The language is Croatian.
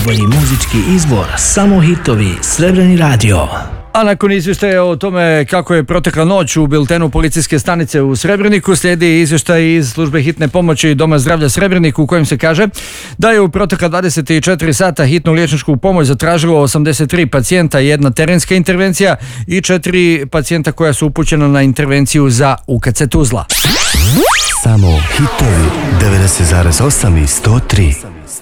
najbolji muzički izbor, samo hitovi, Srebreni radio. A nakon izvještaja o tome kako je protekla noć u biltenu policijske stanice u Srebreniku, slijedi izvještaj iz službe hitne pomoći Doma zdravlja Srebreniku u kojem se kaže da je u protekla 24 sata hitnu liječničku pomoć zatražilo 83 pacijenta, jedna terenska intervencija i 4 pacijenta koja su upućena na intervenciju za UKC Tuzla. Samo hitovi 90,8 i 103.